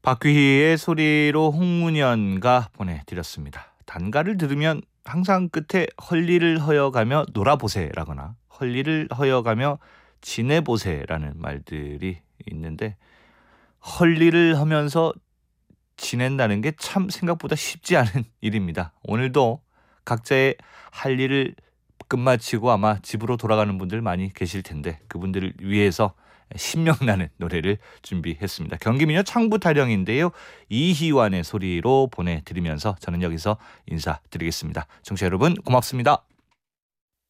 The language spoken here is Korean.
박귀희의 소리로 홍문연가 보내드렸습니다. 단가를 들으면 항상 끝에 헐리를 허여가며 놀아보세라거나 헐리를 허여가며 지내보세라는 말들이 있는데, 헐리를 하면서 지낸다는 게 참 생각보다 쉽지 않은 일입니다. 오늘도 각자의 할 일을 끝마치고 아마 집으로 돌아가는 분들 많이 계실 텐데, 그분들을 위해서 신명나는 노래를 준비했습니다. 경기민요 창부타령인데요. 이희완의 소리로 보내드리면서 저는 여기서 인사드리겠습니다. 청취자 여러분 고맙습니다.